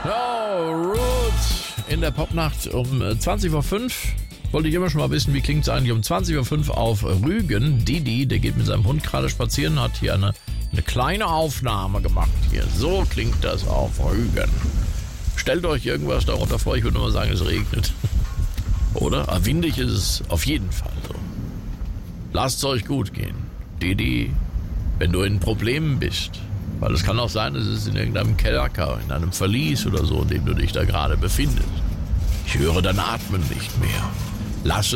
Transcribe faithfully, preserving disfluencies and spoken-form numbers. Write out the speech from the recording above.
Oh, Root in der Popnacht um zwanzig vor fünf. Wollte ich immer schon mal wissen, wie klingt es eigentlich um zwanzig Uhr fünf auf Rügen. Didi, der geht mit seinem Hund gerade spazieren, hat hier eine, eine kleine Aufnahme gemacht. Hier, so klingt das auf Rügen. Stellt euch irgendwas darunter vor, ich würde nur mal sagen, es regnet. Oder? Aber windig ist es auf jeden Fall so. Lasst es euch gut gehen. Didi, wenn du in Problemen bist, weil es kann auch sein, es ist in irgendeinem Kerker, in einem Verlies oder so, in dem du dich da gerade befindest. Ich höre dein Atmen nicht mehr. Lass